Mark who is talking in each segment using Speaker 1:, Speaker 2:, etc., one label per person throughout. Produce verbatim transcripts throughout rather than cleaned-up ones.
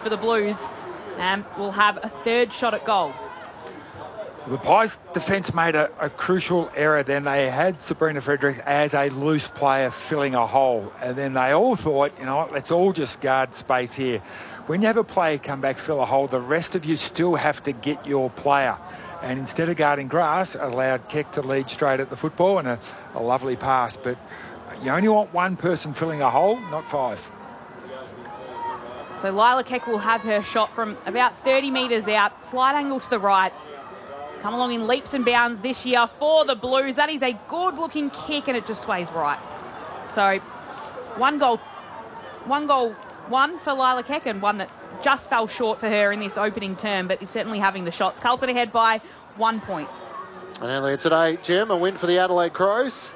Speaker 1: for the Blues and will have a third shot at goal.
Speaker 2: The Pies defence made a, a crucial error then. They had Sabrina Fredericks as a loose player filling a hole, and then they all thought, you know what, let's all just guard space here. When you have a player come back, fill a hole, the rest of you still have to get your player. And instead of guarding grass, allowed Keck to lead straight at the football and a, a lovely pass. But you only want one person filling a hole, not five.
Speaker 1: So Lila Keck will have her shot from about thirty metres out, slight angle to the right. It's come along in leaps and bounds this year for the Blues. That is a good-looking kick, and it just sways right. So one goal, one goal, one for Lila Keck, and one that just fell short for her in this opening term, but is certainly having the shots. Carlton ahead by one point.
Speaker 3: And earlier today, Jim, a win for the Adelaide Crows.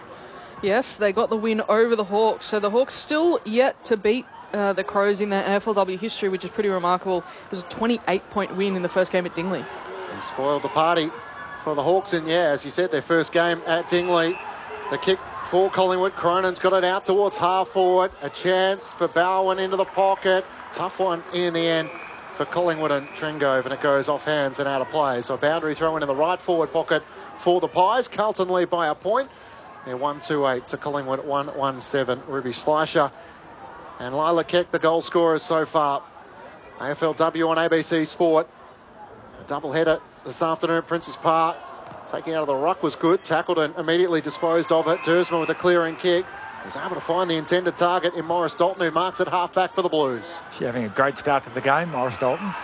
Speaker 4: Yes, they got the win over the Hawks. So the Hawks still yet to beat uh, the Crows in their A F L W history, which is pretty remarkable. It was a twenty-eight point win in the first game at Dingley.
Speaker 3: And spoiled the party for the Hawks. And yeah, as you said, their first game at Dingley. The kick for Collingwood. Cronin's got it out towards half forward. A chance for Bowen into the pocket. Tough one in the end for Collingwood and Trengove, and it goes off hands and out of play. So a boundary throw in in the right forward pocket for the Pies. Carlton lead by a point. They're one two eight to Collingwood one one seven. Ruby Schleicher and Lila Keck, the goal scorers so far. A F L W on A B C Sport. A doubleheader this afternoon at Princes Park. Taking out of the ruck was good. Tackled and immediately disposed of it. Dersman with a clearing kick. He's able to find the intended target in Morris Dalton, who marks at half-back for the Blues.
Speaker 2: She's having a great start to the game, Morris Dalton.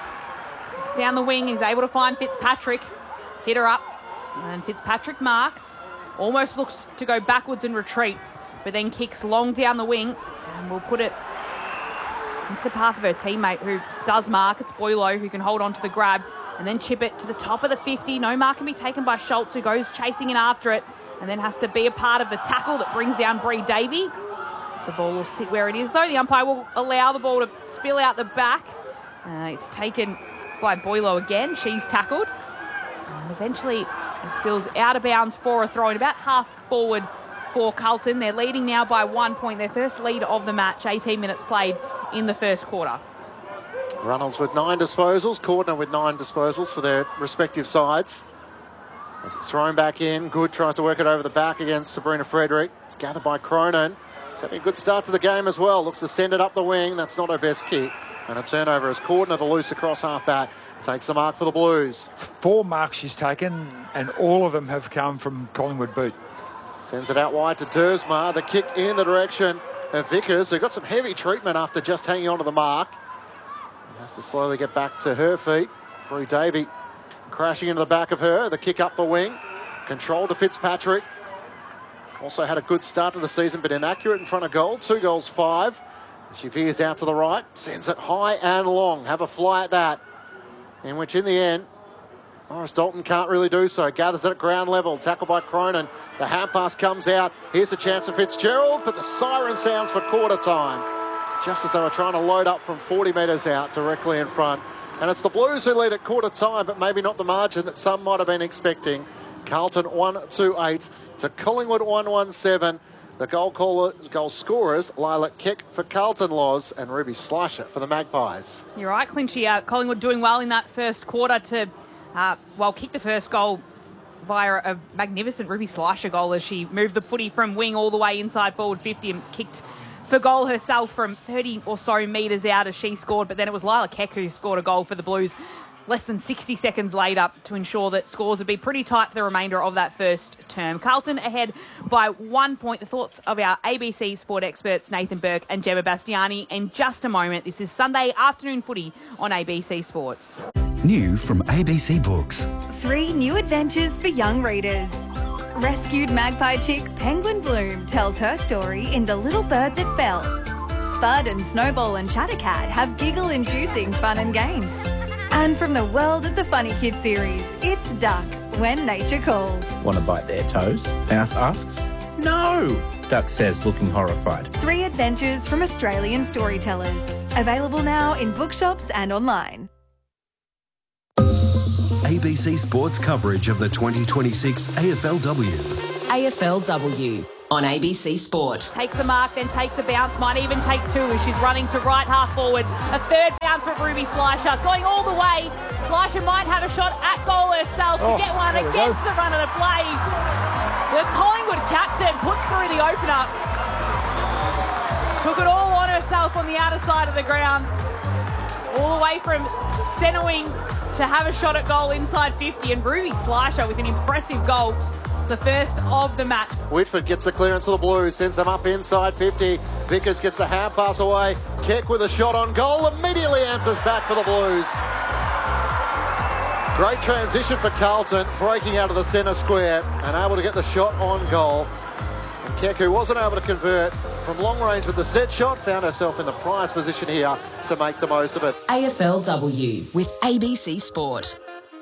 Speaker 1: It's down the wing. He's able to find Fitzpatrick. Hit her up. And Fitzpatrick marks. Almost looks to go backwards and retreat, but then kicks long down the wing and will put it into the path of her teammate, who does mark. It's Boylo, who can hold on to the grab and then chip it to the top of the fifty. No mark can be taken by Schultz, who goes chasing in after it, and then has to be a part of the tackle that brings down Bree Davey. The ball will sit where it is, though. The umpire will allow the ball to spill out the back. Uh, it's taken by Boylo again. She's tackled. And eventually it spills out of bounds for a throw in about half forward for Carlton. They're leading now by one point. Their first lead of the match, eighteen minutes played in the first quarter.
Speaker 3: Runnels with nine disposals. Cordner with nine disposals for their respective sides. As it's thrown back in, Good tries to work it over the back against Sabrina Frederick. It's gathered by Cronin. He's having a good start to the game as well. Looks to send it up the wing. That's not her best kick. And a turnover as Cordner, the loose across half-back, takes the mark for the Blues.
Speaker 2: Four marks she's taken, and all of them have come from Collingwood boot.
Speaker 3: Sends it out wide to Dersma. The kick in the direction of Vickers, who got some heavy treatment after just hanging on to the mark. He has to slowly get back to her feet. Bree Davey crashing into the back of her. The kick up the wing. Control to Fitzpatrick. Also had a good start to the season, but inaccurate in front of goal. Two goals, five. She veers out to the right. Sends it high and long. Have a fly at that. In which, in the end, Morris Dalton can't really do so. Gathers it at ground level. Tackled by Cronin. The hand pass comes out. Here's a chance for Fitzgerald, but the siren sounds for quarter time. Just as they were trying to load up from forty metres out directly in front. And it's the Blues who lead at quarter time, but maybe not the margin that some might have been expecting. Carlton one two eight to Collingwood one one seven. The goal caller, goal scorers, Lila Keck for Carlton Laws and Ruby Schleicher for the Magpies.
Speaker 1: You're right, Clinchy. Uh, Collingwood doing well in that first quarter to, uh, well, kick the first goal via a magnificent Ruby Schleicher goal as she moved the footy from wing all the way inside forward fifty and kicked for goal herself from thirty or so metres out as she scored. But then it was Lila Keck who scored a goal for the Blues less than sixty seconds later to ensure that scores would be pretty tight for the remainder of that first term. Carlton ahead by one point. The thoughts of our A B C Sport experts Nathan Burke and Gemma Bastiani in just a moment. This is Sunday afternoon footy on A B C Sport.
Speaker 5: New from A B C Books.
Speaker 6: Three new adventures for young readers. Rescued magpie chick Penguin Bloom tells her story in The Little Bird That Fell. Spud and Snowball and Chattercat have giggle-inducing fun and games. And from the world of the Funny Kid series, it's Duck, When Nature Calls.
Speaker 7: Want to bite their toes? Mouse asks. No, Duck says, looking horrified.
Speaker 6: Three adventures from Australian storytellers. Available now in bookshops and online.
Speaker 5: A B C Sports coverage of the twenty twenty-six A F L W.
Speaker 8: A F L W on A B C Sport.
Speaker 1: Takes a mark, then takes a bounce, might even take two as she's running to right half forward. A third bounce for Ruby Fleischer, going all the way. Fleischer might have a shot at goal herself to
Speaker 2: Oh,
Speaker 1: get one
Speaker 2: there we
Speaker 1: against
Speaker 2: go.
Speaker 1: the run of the play. The Collingwood captain puts through the opener. Took it all on herself on the outer side of the ground. All the way from centre wing to have a shot at goal inside fifty. And Ruby Fleischer with an impressive goal. The first of the match.
Speaker 3: Whitford gets the clearance for the Blues, sends them up inside fifty. Vickers gets the hand pass away. Keck with a shot on goal, immediately answers back for the Blues. Great transition for Carlton, breaking out of the centre square and able to get the shot on goal. And Keck, who wasn't able to convert from long range with the set shot, found herself in the prize position here to make the most of it.
Speaker 8: A F L W with A B C Sport.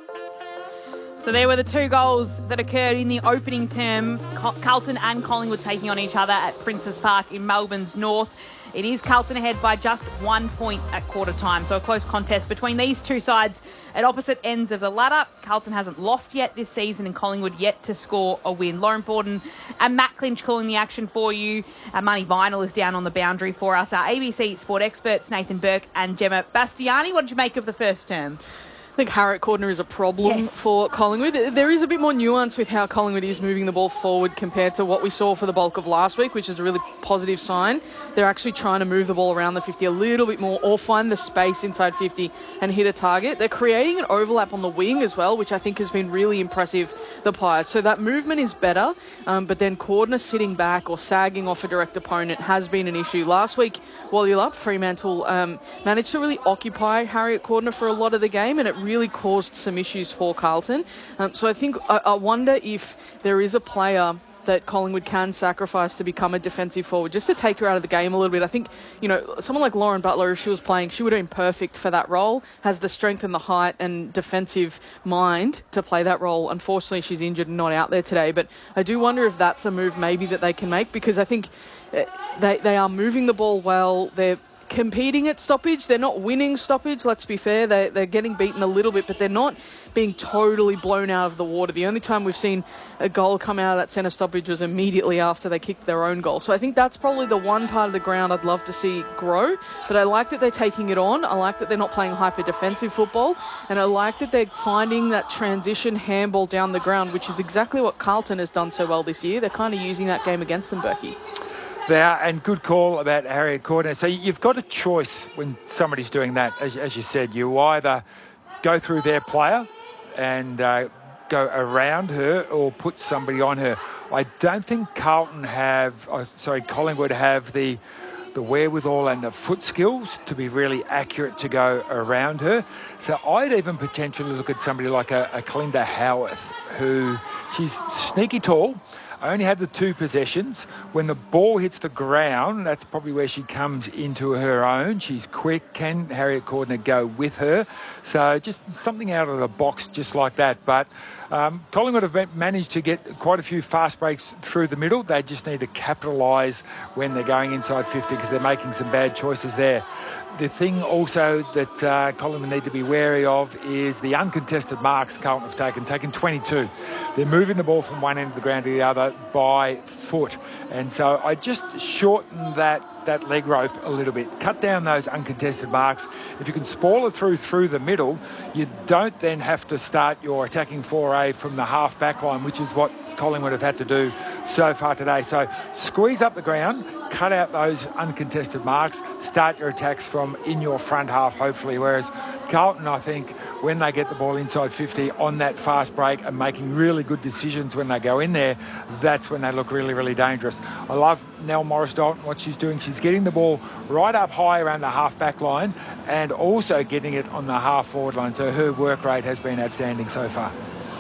Speaker 1: So there were the two goals that occurred in the opening term. Carlton and Collingwood taking on each other at Princes Park in Melbourne's north. It is Carlton ahead by just one point at quarter time. So a close contest between these two sides at opposite ends of the ladder. Carlton hasn't lost yet this season and Collingwood yet to score a win. Lauren Borden and Matt Clinch calling the action for you. Our Money Vinyl is down on the boundary for us. Our A B C Sport experts, Nathan Burke and Gemma Bastiani. What did you make of the first term?
Speaker 4: I think Harriet Cordner is a problem
Speaker 1: Yes.
Speaker 4: for Collingwood. There is a bit more nuance with how Collingwood is moving the ball forward compared to what we saw for the bulk of last week, which is a really positive sign. They're actually trying to move the ball around the fifty a little bit more or find the space inside fifty and hit a target. They're creating an overlap on the wing as well, which I think has been really impressive, the Pies. So that movement is better, um, but then Cordner sitting back or sagging off a direct opponent has been an issue. Last week, Wally Up, Fremantle um, managed to really occupy Harriet Cordner for a lot of the game, and it really caused some issues for Carlton. Um, so I think, I, I wonder if there is a player that Collingwood can sacrifice to become a defensive forward, just to take her out of the game a little bit. I think, you know, someone like Lauren Butler, if she was playing, she would have been perfect for that role, has the strength and the height and defensive mind to play that role. Unfortunately, she's injured and not out there today, but I do wonder if that's a move maybe that they can make, because I think they, they are moving the ball well. They're competing at stoppage. They're not winning stoppage, let's be fair. They, they're getting beaten a little bit, but they're not being totally blown out of the water. The only time we've seen a goal come out of that centre stoppage was immediately after they kicked their own goal. So I think that's probably the one part of the ground I'd love to see grow, but I like that they're taking it on. I like that they're not playing hyper-defensive football, and I like that they're finding that transition handball down the ground, which is exactly what Carlton has done so well this year. They're kind of using that game against them, Berkey.
Speaker 2: They are, and good call about Harriet Cordner. So you've got a choice when somebody's doing that. As, as you said, you either go through their player and uh, go around her or put somebody on her. I don't think Carlton have, oh, sorry, Collingwood have the the wherewithal and the foot skills to be really accurate to go around her. So I'd even potentially look at somebody like a, a Kalinda Howarth, who she's sneaky tall. I only had the two possessions. When the ball hits the ground, that's probably where she comes into her own. She's quick. Can Harriet Cordner go with her? So just something out of the box just like that. But um, Collingwood have managed to get quite a few fast breaks through the middle. They just need to capitalise when they're going inside fifty, because they're making some bad choices there. The thing also that uh, Collingwood need to be wary of is the uncontested marks Carlton have taken, taken twenty-two. They're moving the ball from one end of the ground to the other by foot. And so I just shorten that, that leg rope a little bit. Cut down those uncontested marks. If you can spoil it through through the middle, you don't then have to start your attacking foray from the half back line, which is what Collingwood have had to do so far today. So squeeze up the ground, cut out those uncontested marks, start your attacks from in your front half, hopefully. Whereas Carlton, I think, when they get the ball inside fifty on that fast break and making really good decisions when they go in there, that's when they look really, really dangerous. I love Nell Morris-Dalton, what she's doing. She's getting the ball right up high around the half-back line and also getting it on the half-forward line. So her work rate has been outstanding so far.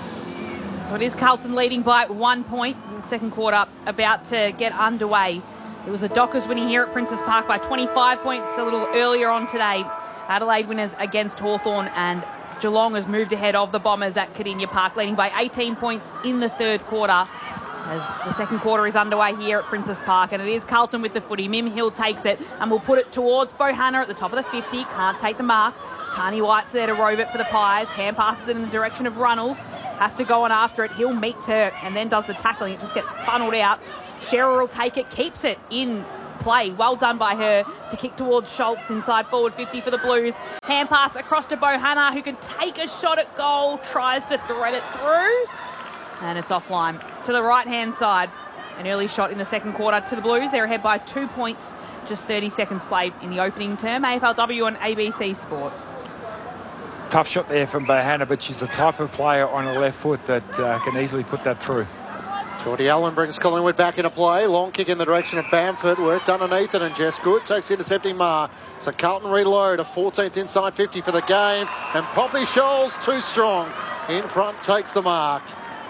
Speaker 1: So it is Carlton leading by one point in the second quarter, about to get underway. It was the Dockers winning here at Princes Park by twenty-five points a little earlier on today. Adelaide winners against Hawthorn, and Geelong has moved ahead of the Bombers at Kardinia Park, leading by eighteen points in the third quarter as the second quarter is underway here at Princes Park. And it is Carlton with the footy. Mim Hill takes it and will put it towards Bohanna at the top of the fifty. Can't take the mark. Tani White's there to robe it for the Pies. Hand passes it in the direction of Runnels. has to go on after it. He'll meet her and then does the tackling. It just gets funneled out. Shearer will take it, keeps it in play. Well done by her to kick towards Schultz inside forward fifty for the Blues. Hand pass across to Bohanna, who can take a shot at goal, tries to thread it through, and it's offline to the right-hand side. An early shot in the second quarter to the Blues. They're ahead by two points, just thirty seconds played in the opening term. A F L W on A B C Sport.
Speaker 2: Tough shot there from Bohanna, but she's the type of player on her left foot that uh, can easily put that through.
Speaker 3: Geordie Allen brings Collingwood back into play. Long kick in the direction of Bamford. Worked underneath it, and Jess Good takes intercepting Marr. So Carlton reload. A fourteenth inside fifty for the game. And Poppy Scholes, too strong. In front, takes the mark.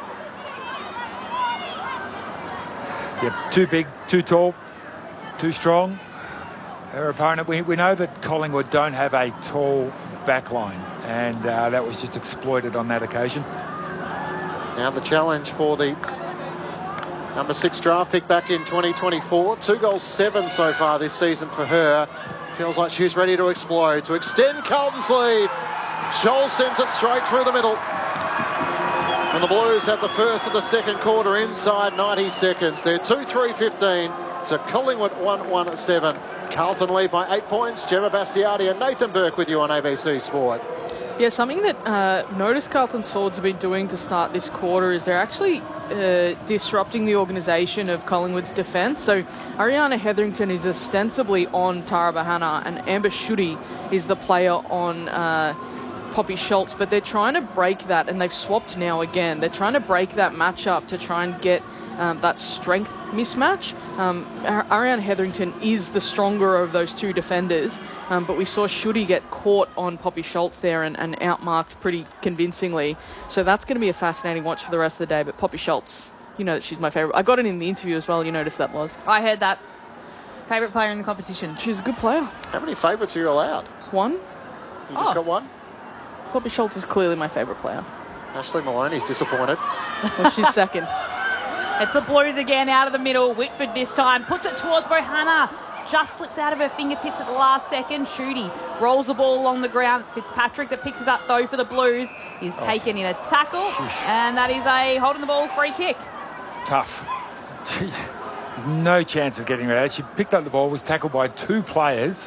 Speaker 2: Yep, too big, too tall, too strong. Her opponent, we, we know that Collingwood don't have a tall back line, and uh, that was just exploited on that occasion.
Speaker 3: Now the challenge for the number six draft pick back in twenty twenty-four. Two goals, seven so far this season for her. Feels like she's ready to explode, to extend Carlton's lead. Scholes sends it straight through the middle. And the Blues have the first of the second quarter inside ninety seconds. They're two three fifteen to Collingwood one one seven. Carlton lead by eight points. Gemma Bastiardi and Nathan Burke with you on A B C Sport.
Speaker 4: Yeah, something that uh, notice Carlton's forwards have been doing to start this quarter is they're actually uh, disrupting the organisation of Collingwood's defence. So Ariana Hetherington is ostensibly on Tara Bohanna, and Amber Schutte is the player on Uh, Poppy Schultz, but they're trying to break that, and they've swapped now again. They're trying to break that matchup to try and get um, that strength mismatch. Um, Ariane Hetherington is the stronger of those two defenders, um, but we saw Schutte get caught on Poppy Schultz there and, and outmarked pretty convincingly. So that's going to be a fascinating watch for the rest of the day. But Poppy Schultz, you know that she's my favourite. I got it in the interview as well. You noticed that, was?
Speaker 1: I heard that. Favourite player in the competition.
Speaker 4: She's a good player.
Speaker 3: How many favourites are you allowed?
Speaker 4: One.
Speaker 3: You just
Speaker 1: Oh.
Speaker 3: got one?
Speaker 4: Poppy Schultz is clearly my favourite player.
Speaker 3: Ashley Maloney's disappointed.
Speaker 4: Well, she's second.
Speaker 1: It's the Blues again out of the middle. Whitford this time puts it towards Bohanna. Just slips out of her fingertips at the last second. Schutte rolls the ball along the ground. It's Fitzpatrick that picks it up though for the Blues. He's oh. taken in a tackle. Sheesh. And that is a holding the ball free kick.
Speaker 2: Tough. There's no chance of getting rid of it. She picked up the ball, was tackled by two players.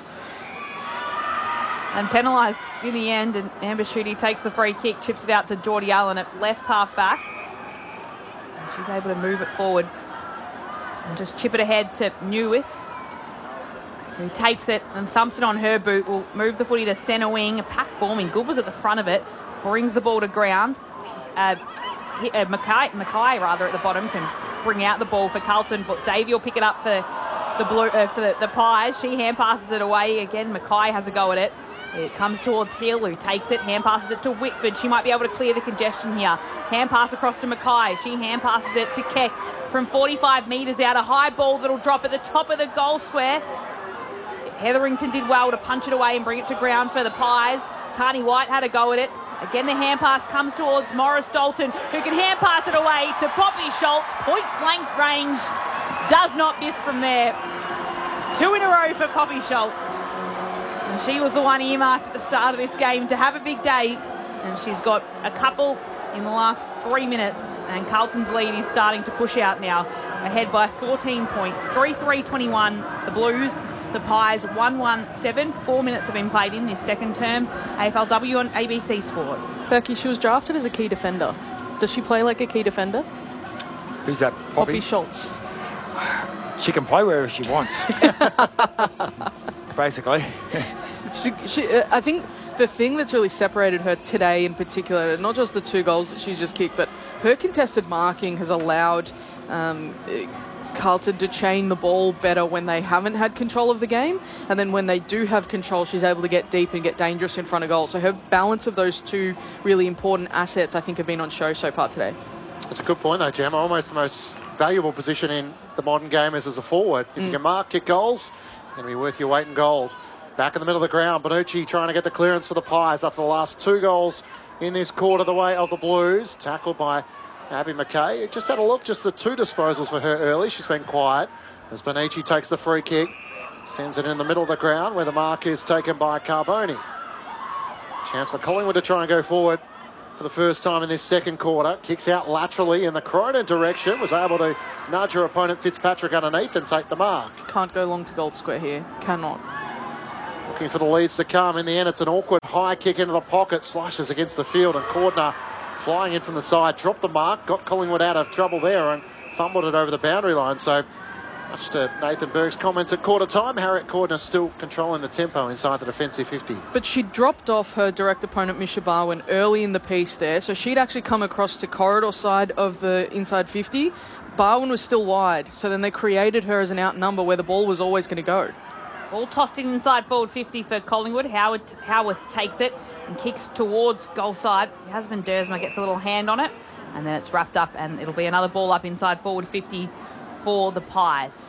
Speaker 1: And penalised in the end, and Amber Schutte takes the free kick, chips it out to Geordie Allen at left half back. And she's able to move it forward and just chip it ahead to Newith, who takes it and thumps it on her boot. Will move the footy to centre wing. A pack forming. Good was at the front of it. Brings the ball to ground. Uh, uh, Mackay, Mackay rather at the bottom can bring out the ball for Carlton, but Davey will pick it up for the blue uh, for the, the Pies. She hand passes it away again. Mackay has a go at it. It comes towards Hill, who takes it, hand passes it to Whitford. She might be able to clear the congestion here. Hand pass across to Mackay. She hand passes it to Keck from forty-five metres out. A high ball that'll drop at the top of the goal square. Hetherington did well to punch it away and bring it to ground for the Pies. Tani White had a go at it. Again, the hand pass comes towards Morris Dalton, who can hand pass it away to Poppy Schultz. Point blank range. Does not miss from there. Two in a row for Poppy Schultz. And she was the one earmarked at the start of this game to have a big day. And she's got a couple in the last three minutes. And Carlton's lead is starting to push out now. Ahead by fourteen points. three three twenty-one. The Blues, the Pies, one one seven. Four minutes have been played in this second term. A F L W on A B C Sport.
Speaker 4: Berkey, she was drafted as a key defender. Does she play like a key defender?
Speaker 2: Who's that?
Speaker 4: Poppy,
Speaker 2: Poppy
Speaker 4: Schultz.
Speaker 2: She can play wherever she wants. Basically.
Speaker 4: she, she, uh, I think the thing that's really separated her today in particular, not just the two goals that she's just kicked, but her contested marking has allowed um, Carlton to chain the ball better when they haven't had control of the game. And then when they do have control, she's able to get deep and get dangerous in front of goal. So her balance of those two really important assets, I think, have been on show so far today.
Speaker 3: That's a good point, though, Gemma. Almost the most valuable position in the modern game is as a forward. If mm. you can mark, kick goals, it's going to be worth your weight in gold. Back in the middle of the ground, Bonucci trying to get the clearance for the Pies after the last two goals in this quarter the way of the Blues. Tackled by Abby Mackay. Just had a look, just the two disposals for her early. She's been quiet as Bonucci takes the free kick. Sends it in the middle of the ground where the mark is taken by Carboni. Chance for Collingwood to try and go forward. for the first time in this second quarter. Kicks out laterally in the Cronin direction. Was able to nudge her opponent Fitzpatrick underneath and take the mark.
Speaker 4: Can't go long to gold square here. Cannot.
Speaker 3: Looking for the leads to come. In the end, it's an awkward high kick into the pocket. Slashes against the field, and Cordner flying in from the side. Dropped the mark. Got Collingwood out of trouble there and fumbled it over the boundary line. So, much to Nathan Berg's comments at quarter time, Harriet Cordner still controlling the tempo inside the defensive fifty.
Speaker 4: But she dropped off her direct opponent, Misha Barwin, early in the piece there. So she'd actually come across to corridor side of the inside fifty. Barwin was still wide. So then they created her as an out number where the ball was always going to go.
Speaker 1: Ball tossed in inside forward fifty for Collingwood. Howard Howarth takes it and kicks towards goal side. Husband Dersma gets a little hand on it, and then it's wrapped up, and it'll be another ball up inside forward fifty for the Pies.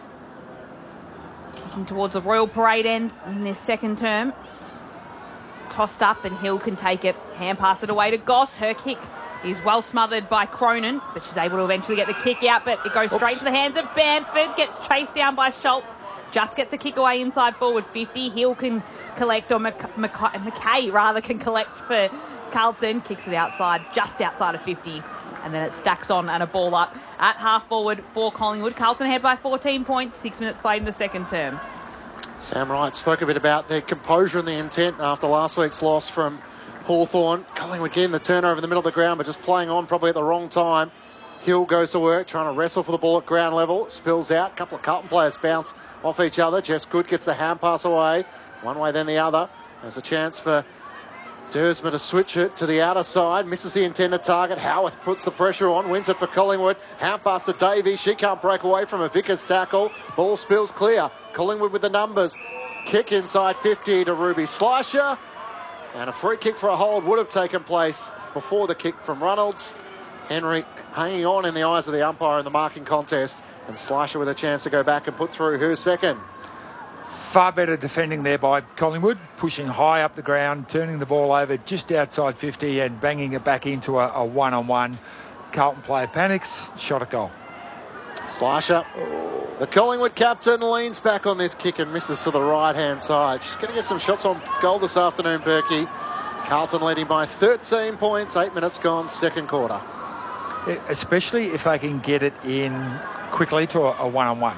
Speaker 1: Kicking towards the Royal Parade end in this second term. It's tossed up, and Hill can take it. Hand pass it away to Goss. Her kick is well smothered by Cronin, but she's able to eventually get the kick out, but it goes straight Oops. to the hands of Bamford. Gets chased down by Schultz. Just gets a kick away inside forward fifty. Hill can collect, or Mac- Mac- McKay rather can collect for Carlton. Kicks it outside, just outside of fifty. And then it stacks on and a ball up at half forward for Collingwood. Carlton ahead by fourteen points. Six minutes played in the second term.
Speaker 3: Sam Wright spoke a bit about their composure and the intent after last week's loss from Hawthorn. Collingwood getting the turnover in the middle of the ground, but just playing on probably at the wrong time. Hill goes to work, trying to wrestle for the ball at ground level. Spills out. A couple of Carlton players bounce off each other. Jess Good gets the hand pass away. One way, then the other. There's a chance for Dersma to switch it to the outer side. Misses the intended target. Howarth puts the pressure on. Wins it for Collingwood. Hand pass to Davey. She can't break away from a Vickers tackle. Ball spills clear. Collingwood with the numbers. Kick inside fifty to Ruby Slasher. And a free kick for a hold would have taken place before the kick from Reynolds. Henry hanging on in the eyes of the umpire in the marking contest, and Slasher with a chance to go back and put through her second.
Speaker 2: Far better defending there by Collingwood, pushing high up the ground, turning the ball over just outside fifty and banging it back into a, a one-on-one. Carlton player panics, shot at goal.
Speaker 3: Slasher, the Collingwood captain, leans back on this kick and misses to the right-hand side. She's going to get some shots on goal this afternoon, Berkey. Carlton leading by thirteen points, eight minutes gone, second quarter.
Speaker 2: Especially if they can get it in quickly to a, a one-on-one.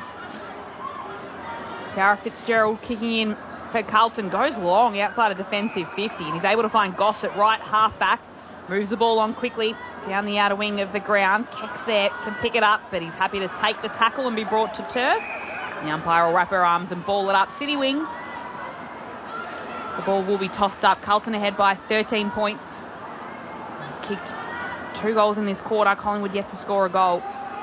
Speaker 1: Tara Fitzgerald kicking in for Carlton, goes long outside of defensive fifty, and he's able to find Goss at right half-back. Moves the ball on quickly down the outer wing of the ground. Keck's there, can pick it up, but he's happy to take the tackle and be brought to turf. The umpire will wrap her arms and ball it up. City wing. The ball will be tossed up. Carlton ahead by thirteen points. Kicked two goals in this quarter. Collingwood yet to score a goal.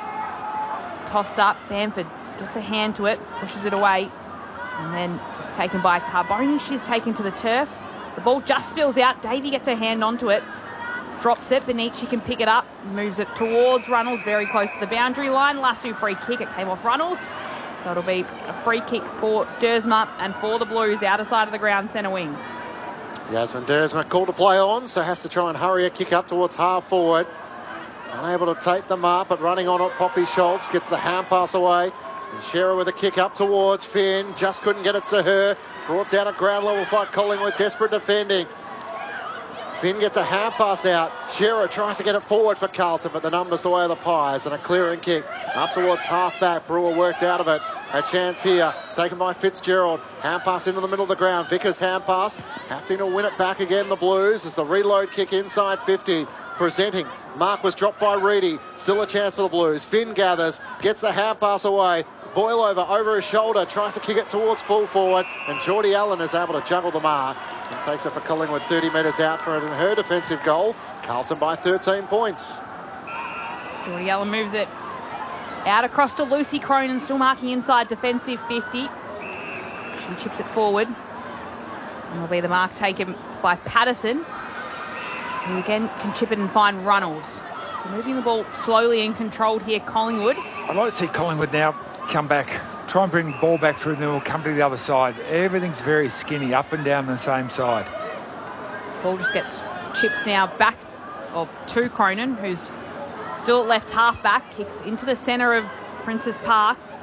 Speaker 1: Tossed up. Bamford gets a hand to it, pushes it away, and then it's taken by Carboni. She's taken to the turf. The ball just spills out. Davey gets her hand onto it, drops it. Benici can pick it up, moves it towards Runnels, very close to the boundary line. Lasso free kick. It came off Runnels. So it'll be a free kick for Dersma and for the Blues, outer side of the ground, centre wing.
Speaker 3: Yasmin Dersma called to play on, so has to try and hurry a kick up towards half forward. Unable to take them up, but running on it, Poppy Schultz gets the hand pass away. And Shearer with a kick up towards Finn, just couldn't get it to her. Brought down at ground level by Collingwood, desperate defending. Finn gets a hand pass out. Shearer tries to get it forward for Carlton, but the numbers the way of the Pies, and a clearing kick up towards half back. Brewer worked out of it. A chance here, taken by Fitzgerald. Hand pass into the middle of the ground. Vickers hand pass. Having to win it back again, the Blues, as the reload kick inside fifty. Presenting. Mark was dropped by Reedy. Still a chance for the Blues. Finn gathers, gets the hand pass away. Boyle over, over his shoulder, tries to kick it towards full forward, and Geordie Allen is able to juggle the mark and takes it for Collingwood thirty metres out for her defensive goal. Carlton by thirteen points.
Speaker 1: Geordie Allen moves it out across to Lucy Cronin, still marking inside defensive fifty. She chips it forward. And will be the mark taken by Patterson, who again can chip it and find Runnels. So moving the ball slowly and controlled here, Collingwood.
Speaker 2: I'd like to see Collingwood now come back, try and bring the ball back through, and then we'll come to the other side. Everything's very skinny, up and down the same side.
Speaker 1: This ball just gets chips now back or to Cronin, who's still at left half back, kicks into the centre of Princes Park.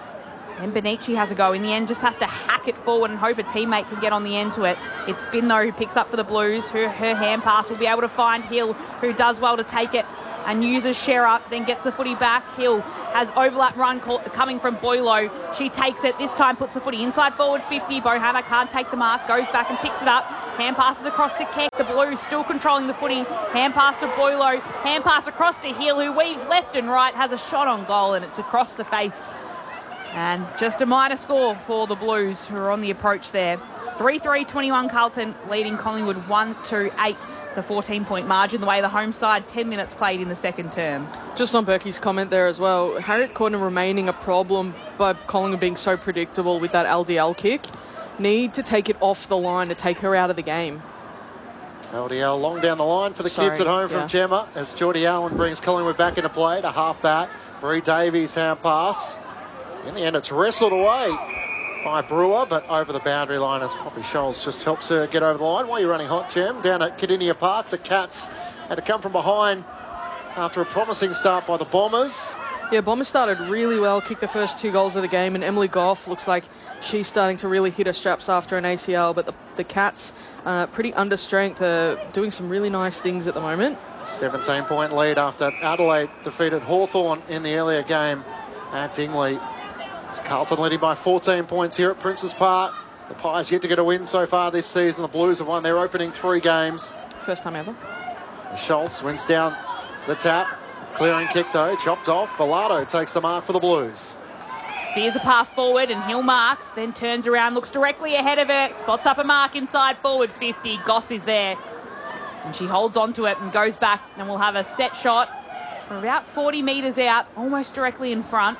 Speaker 1: And Benici has a go. In the end, just has to hack it forward and hope a teammate can get on the end to it. It's Spin, though, who picks up for the Blues. Her, her hand pass will be able to find Hill, who does well to take it and uses Shearer, then gets the footy back. Hill has overlap run call, coming from Boylo. She takes it. This time puts the footy inside forward fifty. Bohanna can't take the mark. Goes back and picks it up. Hand passes across to Keck. The Blues still controlling the footy. Hand pass to Boylo. Hand pass across to Hill, who weaves left and right. Has a shot on goal, and it's across the face. And just a minor score for the Blues, who are on the approach there. three three twenty-one Carlton, leading Collingwood one two eight. It's a fourteen-point margin, the way the home side, ten minutes played in the second term.
Speaker 4: Just on Berkey's comment there as well, Harriet Corden remaining a problem by Collingwood being so predictable with that L D L kick. Need to take it off the line to take her out of the game.
Speaker 3: L D L long down the line for the
Speaker 4: Sorry,
Speaker 3: kids at home from
Speaker 4: yeah.
Speaker 3: Gemma as Geordie Allen brings Collingwood back into play to half back. Marie Davies hand pass. In the end, it's wrestled away by Brewer, but over the boundary line as Poppy Scholes just helps her get over the line. While you're running hot, Gem, down at Cardinia Park, the Cats had to come from behind after a promising start by the Bombers.
Speaker 4: Yeah, Bombers started really well, kicked the first two goals of the game, and Emily Goff looks like she's starting to really hit her straps after an A C L, but the, the Cats, uh, pretty under strength, uh, doing some really nice things at the moment.
Speaker 3: seventeen-point lead after Adelaide defeated Hawthorn in the earlier game at Dingley. It's Carlton leading by fourteen points here at Princes Park. The Pies yet to get a win so far this season. The Blues have won their opening three games.
Speaker 4: First time ever.
Speaker 3: Schultz wins down the tap. Clearing kick though, chopped off. Villado takes the mark for the Blues.
Speaker 1: Spears a pass forward and Hill marks, then turns around, looks directly ahead of her, spots up a mark inside forward fifty. Goss is there. And she holds onto it and goes back, and we'll have a set shot from about forty metres out, almost directly in front.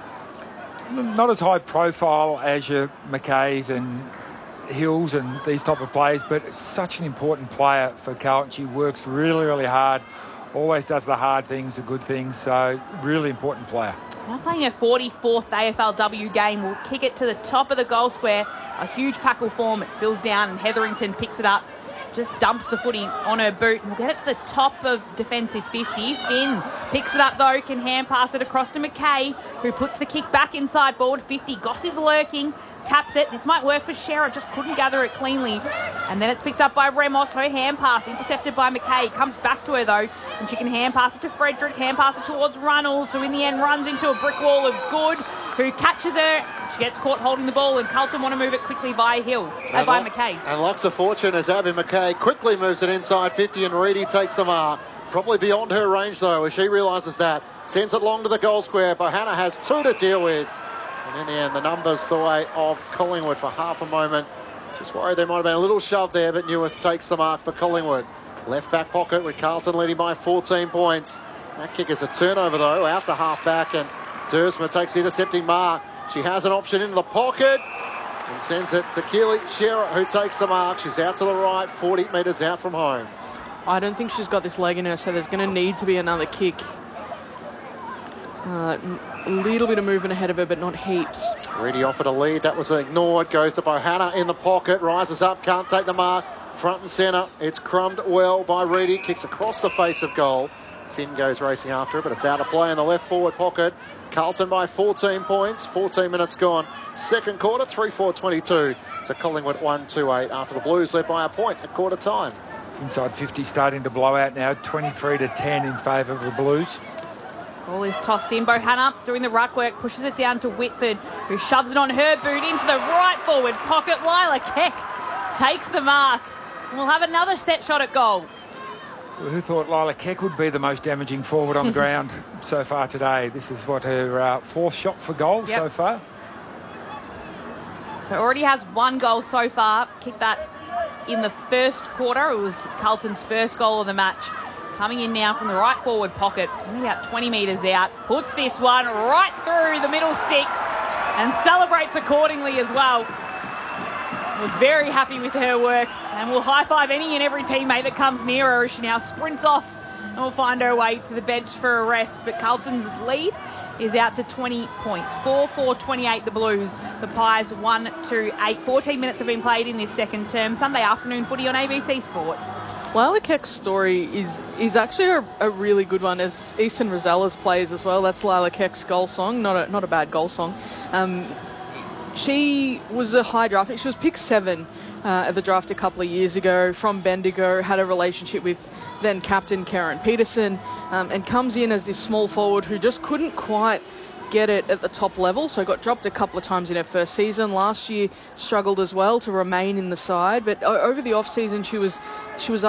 Speaker 2: Not as high profile as your McKays and Hills and these type of players, but such an important player for Carlton. She works really, really hard, always does the hard things, the good things, so really important player.
Speaker 1: Now playing her forty-fourth A F L W game, will kick it to the top of the goal square. A huge pack will form, it spills down and Hetherington picks it up. Just dumps the footy on her boot and will get it to the top of defensive fifty. Finn picks it up though, can hand pass it across to McKay, who puts the kick back inside forward fifty. Goss is lurking, taps it. This might work for Shearer, just couldn't gather it cleanly. And then it's picked up by Remos. Her hand pass intercepted by McKay. Comes back to her though, and she can hand pass it to Frederick, hand pass it towards Runnels, who in the end runs into a brick wall of Good, who catches her. She gets caught holding the ball, and Carlton want to move it quickly by Hill, uh, by McKay.
Speaker 3: And lots of fortune as Abby McKay quickly moves it inside fifty, and Reedy takes the mark. Probably beyond her range though, as she realises that. Sends it long to the goal square. Bohanna has two to deal with. And in the end, the numbers the way of Collingwood for half a moment. Just worried there might have been a little shove there, but Neuwirth takes the mark for Collingwood. Left back pocket with Carlton leading by fourteen points. That kick is a turnover though, out to half back, and Dersma takes the intercepting mark. She has an option into the pocket and sends it to Keely Shearer, who takes the mark. She's out to the right, forty metres out from home.
Speaker 4: I don't think she's got this leg in her, so there's going to need to be another kick. Uh, a little bit of movement ahead of her, but not heaps.
Speaker 3: Reedy offered a lead. That was ignored. Goes to Bohanna in the pocket. Rises up. Can't take the mark. Front and centre. It's crumbed well by Reedy. Kicks across the face of goal. Finn goes racing after it, but it's out of play in the left forward pocket. Carlton by fourteen points. fourteen minutes gone. Second quarter, three four twenty-two to Collingwood one two eight after the Blues led by a point at quarter time.
Speaker 2: Inside fifty starting to blow out now. twenty-three to ten in favour of the Blues.
Speaker 1: Ball is tossed in. Bohanna doing the ruck work, pushes it down to Whitford, who shoves it on her boot into the right forward pocket. Lila Keck takes the mark. And we'll have another set shot at goal.
Speaker 2: Well, who thought Lila Keck would be the most damaging forward on the ground so far today? This is what her uh, fourth shot for goal yep. so far.
Speaker 1: So already has one goal so far. Kicked that in the first quarter. It was Carlton's first goal of the match. Coming in now from the right forward pocket, only about twenty metres out. Puts this one right through the middle sticks and celebrates accordingly as well. Was very happy with her work and will high-five any and every teammate that comes near her as she now sprints off and will find her way to the bench for a rest. But Carlton's lead is out to twenty points. four four twenty-eight the Blues. The Pies one two eight. fourteen minutes have been played in this second term. Sunday afternoon footy on A B C Sport.
Speaker 4: Lila Keck's story is is actually a, a really good one, as Easton Rosellas plays as well. That's Lila Keck's goal song, not a not a bad goal song. Um, she was a high draft. She was picked seven uh, at the draft a couple of years ago from Bendigo. Had a relationship with then captain Karen Peterson, um, and comes in as this small forward who just couldn't quite get it at the top level, so got dropped a couple of times in her first season. Last year struggled as well to remain in the side, but o- over the off season she was she was